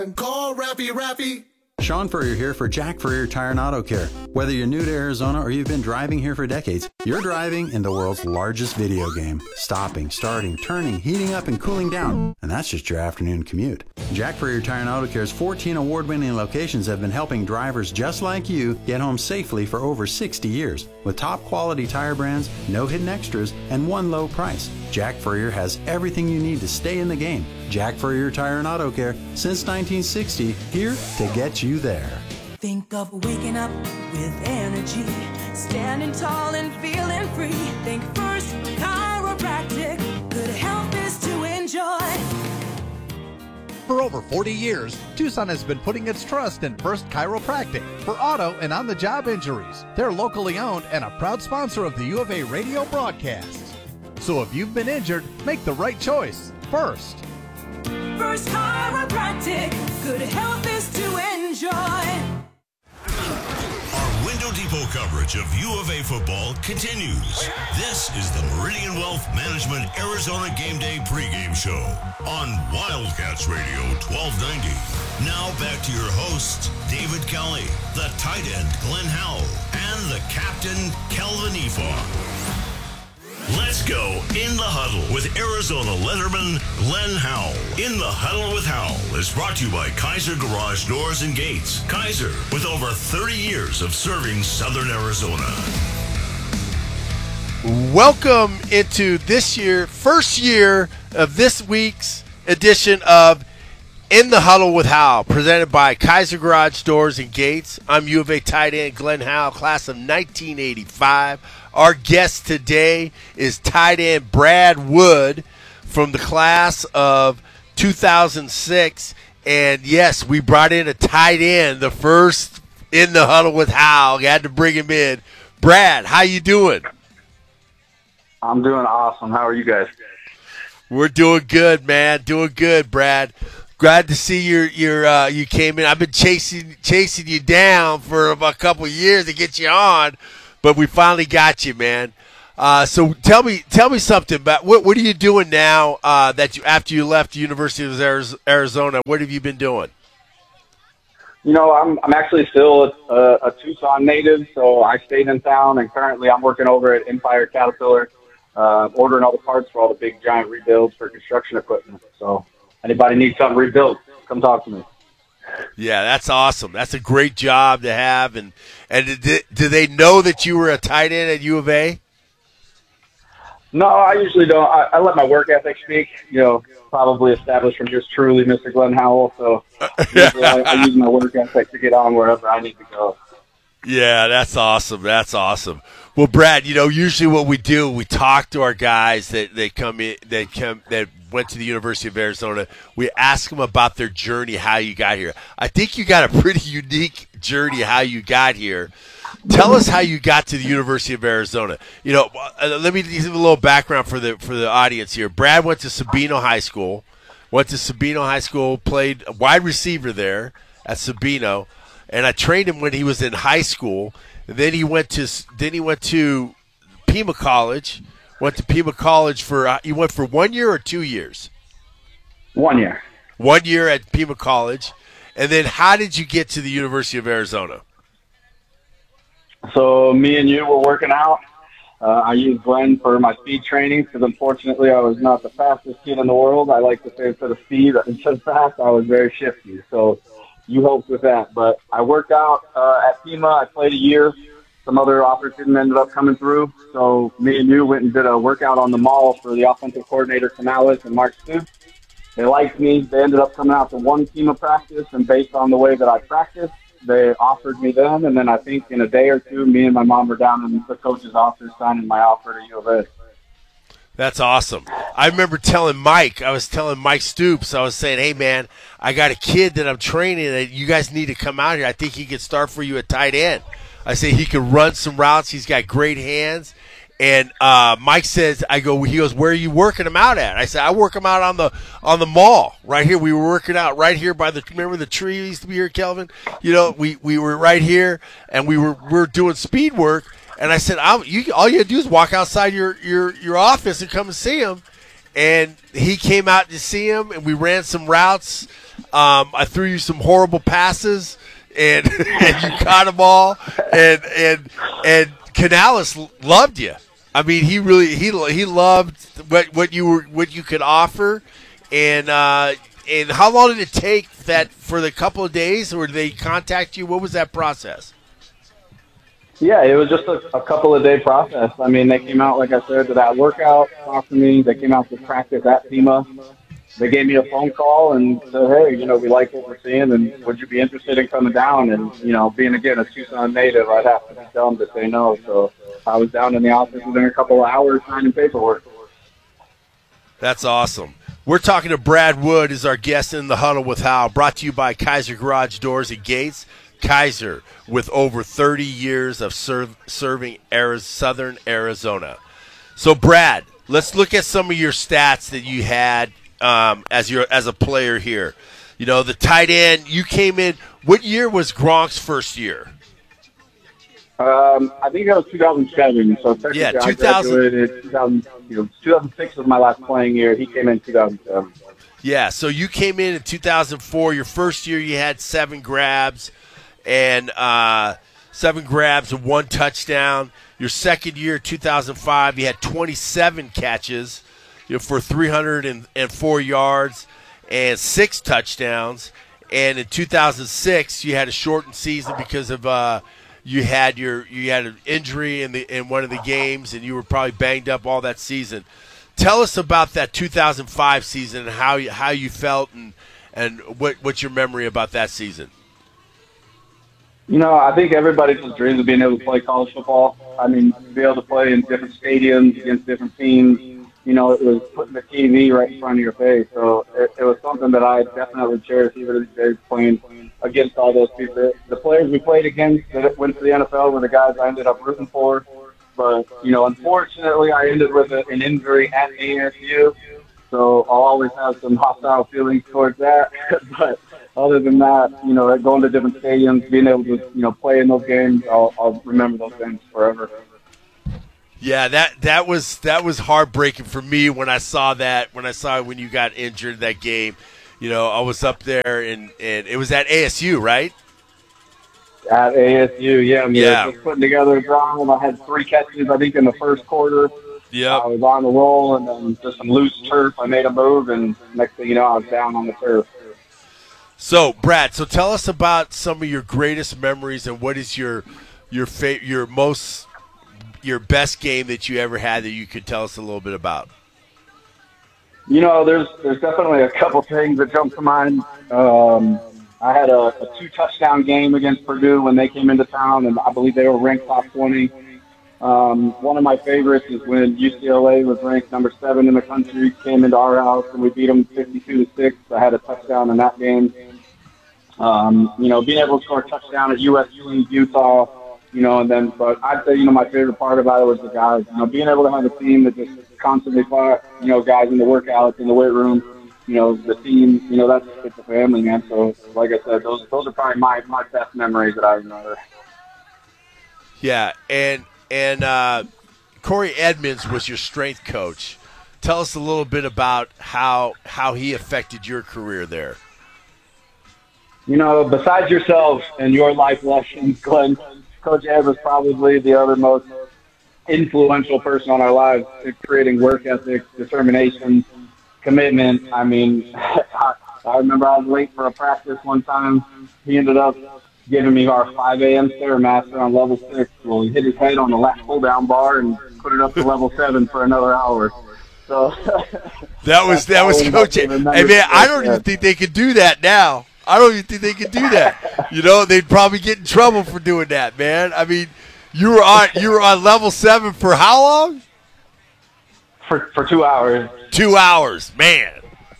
Call Rappy. Sean Furrier here for Jack Furrier Tire and Auto Care. Whether you're new to Arizona or you've been driving here for decades, you're driving in the world's largest video game. Stopping, starting, turning, heating up, and cooling down. And that's just your afternoon commute. Jack Furrier Tire and Auto Care's 14 award-winning locations have been helping drivers just like you get home safely for over 60 years. With top quality tire brands, no hidden extras, and one low price. Jack Furrier has everything you need to stay in the game. Jack Furrier Tire and Auto Care, since 1960, here to get you there. Think of waking up with energy, standing tall and feeling free. Think First Chiropractic, good health is to enjoy. For over 40 years, Tucson has been putting its trust in First Chiropractic for auto and on-the-job injuries. They're locally owned and a proud sponsor of the U of A radio broadcasts. So if you've been injured, make the right choice. First Chiropractic, good health is to enjoy. Our Window Depot coverage of U of A football continues. This is the Meridian Wealth Management Arizona Game Day pregame show on Wildcats Radio 1290. Now back to your hosts, David Kelly, the tight end Glenn Howell, and the captain Kelvin Efong. Let's go In the Huddle with Arizona letterman Glenn Howell. In the Huddle with Howell is brought to you by Kaiser Garage Doors and Gates. Kaiser, with over 30 years of serving Southern Arizona. Welcome into this year, first year of this week's edition of In the Huddle with Howell, presented by Kaiser Garage Doors and Gates. I'm U of A tight end Glenn Howell, class of 1985. Our guest today is tight end Brad Wood from the class of 2006. And, yes, we brought in a tight end, the first In the Huddle with Howell. Had to bring him in. Brad, how you doing? I'm doing awesome. How are you guys? We're doing good, man. Doing good, Brad. Glad to see you came in. I've been chasing you down for a couple of years to get you on, but we finally got you, man. So tell me something about what are you doing now after you left the University of Arizona? What have you been doing? You know, I'm actually still a Tucson native, so I stayed in town, and currently I'm working over at Empire Caterpillar, ordering all the parts for all the big giant rebuilds for construction equipment. So anybody needs something rebuilt, come talk to me. Yeah, that's awesome. That's a great job to have. And do they know that you were a tight end at U of A? No, I usually don't. I let my work ethic speak. You know, probably established from yours truly, Mr. Glenn Howell. So usually I use my work ethic to get on wherever I need to go. Yeah, that's awesome. That's awesome. Well, Brad, you know, usually what we do, we talk to our guys that went to the University of Arizona. We ask them about their journey, how you got here. I think you got a pretty unique journey, how you got here. Tell us how you got to the University of Arizona. You know, let me give a little background for the audience here. Brad went to Sabino High School. Played wide receiver there at Sabino, and I trained him when he was in high school. And then he went to Pima College. Went to Pima College you went for 1 year or 2 years? 1 year. 1 year at Pima College. And then how did you get to the University of Arizona? So me and you were working out. I used Glenn for my speed training because unfortunately I was not the fastest kid in the world. I like to say instead of speed, instead of fast, I was very shifty. So you helped with that. But I worked out at Pima. I played a year. Some other offers didn't end up coming through. So me and you went and did a workout on the mall for the offensive coordinator, Canales and Mark Stoops. They liked me. They ended up coming out to one Pima practice, and based on the way that I practiced, they offered me them. And then I think in a day or two, me and my mom were down in the coach's office signing my offer to U of A. That's awesome. I remember telling Mike Stoops, I was saying, hey, man, I got a kid that I'm training that you guys need to come out here. I think he could start for you at tight end. I say he could run some routes. He's got great hands. And Mike says, he goes, where are you working him out at? I said, I work him out on the mall right here. We were working out right here remember the tree used to be here, Kelvin? You know, we were right here, and we were doing speed work. And I said, all you gotta do is walk outside your office and come and see him. And he came out to see him, and we ran some routes. I threw you some horrible passes, and, and you caught them all. And Canales loved you. I mean, he loved what you could offer. And how long did it take that for the couple of days, or did they contact you? What was that process? Yeah, it was just a couple of day process. I mean, they came out, like I said, to that workout, talked to me. They came out to practice at FEMA. They gave me a phone call and said, hey, we like what we're seeing, and would you be interested in coming down? And, being, again, a Tucson native, I'd have to be dumb to say no. So I was down in the office within a couple of hours signing paperwork. That's awesome. We're talking to Brad Wood as our guest in the Huddle with Hal, brought to you by Kaiser Garage Doors and Gates. Kaiser, with over 30 years of serving Southern Arizona. So, Brad, let's look at some of your stats that you had as a player here. The tight end, you came in. What year was Gronk's first year? I think it was 2007. So technically, yeah, 2000. I graduated 2006 was my last playing year. He came in 2007. Yeah, so you came in 2004. Your first year, you had 7 grabs and 7 grabs and 1 touchdown. Your second year, 2005, you had 27 catches for 304 yards and 6 touchdowns. And in 2006, you had a shortened season because of you had an injury in one of the games, and you were probably banged up all that season. Tell us about that 2005 season and how you felt and what's your memory about that season. I think everybody just dreams of being able to play college football. I mean, to be able to play in different stadiums against different teams, it was putting the TV right in front of your face. So it was something that I definitely cherish even these days, playing against all those people. The players we played against that went to the NFL were the guys I ended up rooting for. But, unfortunately, I ended with an injury at ASU. So I'll always have some hostile feelings towards that. But other than that, going to different stadiums, being able to, play in those games, I'll remember those games forever. Yeah, that was heartbreaking for me when I saw when you got injured that game. I was up there and it was at ASU, right? At ASU, yeah. Yeah. I was putting together a drive. I had 3 catches, I think, in the first quarter. Yeah. I was on the roll, and then just some loose turf. I made a move, and next thing you know, I was down on the turf. So, Brad, tell us about some of your greatest memories and what is your best game that you ever had that you could tell us a little bit about. There's definitely a couple things that jump to mind. I had a 2-touchdown game against Purdue when they came into town, and I believe they were ranked top 20. One of my favorites is when UCLA was ranked number 7 in the country, came into our house, and we beat them 52-6. I had a touchdown in that game. Being able to score a touchdown at USC, Utah, but I'd say, my favorite part about it was the guys, being able to have a team that just constantly fought, guys in the workouts, in the weight room, the team, it's a family, man. So, like I said, those are probably my best memories that I remember. Yeah, and Corey Edmonds was your strength coach. Tell us a little bit about how he affected your career there. Besides yourself and your life lessons, Glenn, Coach Ed was probably the other most influential person on our lives, creating work ethic, determination, commitment. I mean, I remember I was late for a practice one time. He ended up giving me our 5 a.m. Stairmaster on level 6. Well, he hit his head on the last pull-down bar and put it up to level 7 for another hour. So that was Coach Ed. Hey, man, I don't even think they could do that now. I don't even think they could do that. They'd probably get in trouble for doing that, man. I mean, you were on level 7 for how long? For 2 hours. 2 hours, man.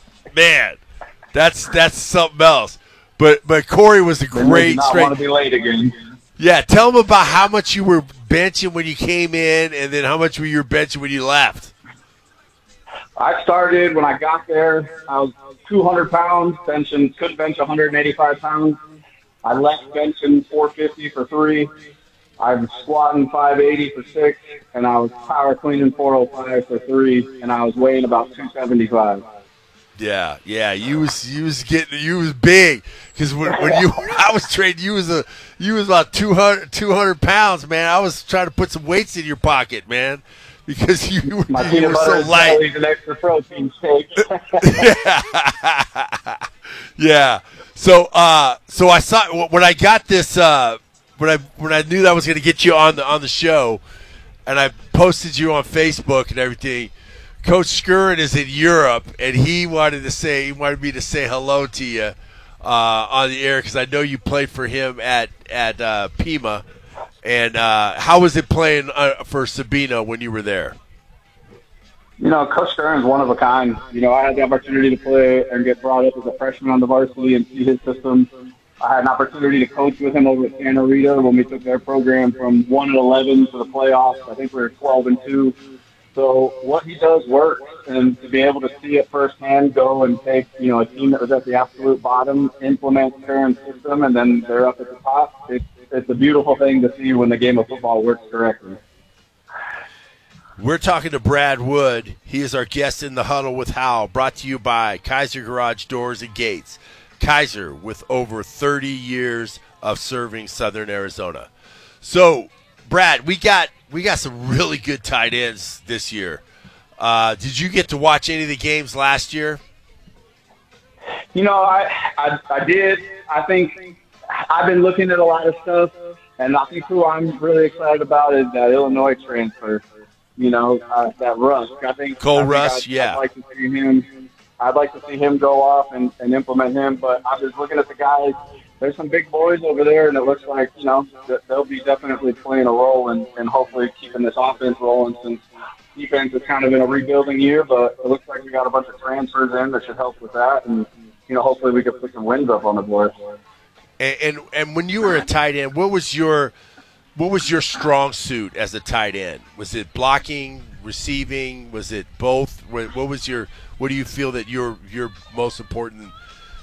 That's something else. But Corey was a great straight. I want to be late again. Yeah, tell them about how much you were benching when you came in, and then how much were you benching when you left. I started when I got there. I was 200 pounds, could bench 185 pounds. I left benching 450 for 3. I was squatting 580 for 6, and I was power cleaning 405 for 3, and I was weighing about 275. Yeah. You was big because when I was training, you was about 200 pounds, man. I was trying to put some weights in your pocket, man, because you were so light. An extra protein shake. Yeah. So I saw when I got this when I knew that I was going to get you on the show, and I posted you on Facebook and everything. Coach Skurin is in Europe, and he wanted me to say hello to you on the air because I know you played for him at Pima. And how was it playing for Sabino when you were there? Coach Skurin's one of a kind. I had the opportunity to play and get brought up as a freshman on the varsity and see his system. I had an opportunity to coach with him over at Santa Rita when we took their program from 1-11 to the playoffs. I think we were 12-2. So what he does works, and to be able to see it firsthand go and take, a team that was at the absolute bottom, implement current system, and then they're up at the top, it's a beautiful thing to see when the game of football works correctly. We're talking to Brad Wood. He is our guest in the Huddle with Hal, brought to you by Kaiser Garage Doors and Gates. Kaiser, with over 30 years of serving Southern Arizona. So, Brad, we got some really good tight ends this year. Did you get to watch any of the games last year? I did. I think I've been looking at a lot of stuff, and I think who I'm really excited about is that Illinois transfer. That Russ. Cole Russ, yeah. I'd like to see him go off and implement him, but I was looking at the guys. There's some big boys over there, and it looks like, that they'll be definitely playing a role and hopefully keeping this offense rolling since defense is kind of in a rebuilding year, but it looks like we got a bunch of transfers in that should help with that, and, hopefully we can put some wins up on the board. And when you were a tight end, what was your strong suit as a tight end? Was it blocking, receiving? Was it both? What do you feel that your most important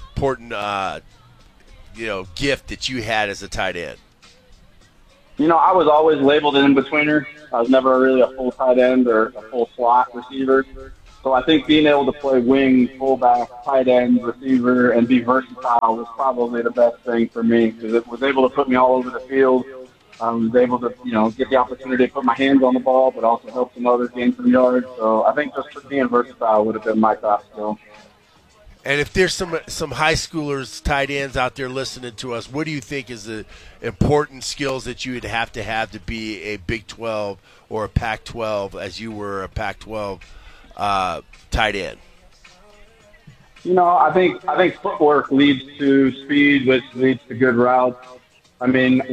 gift that you had as a tight end? I was always labeled an in-betweener. I was never really a full tight end or a full slot receiver. So I think being able to play wing, fullback, tight end, receiver, and be versatile was probably the best thing for me because it was able to put me all over the field. I was able to, get the opportunity to put my hands on the ball, but also help some others gain some yards. So I think just being versatile would have been my top skill. And if there's some high schoolers, tight ends out there listening to us, what do you think is the important skills that you would have to be a Big 12 or a Pac-12 as you were a Pac-12 tight end? I think footwork leads to speed, which leads to good routes.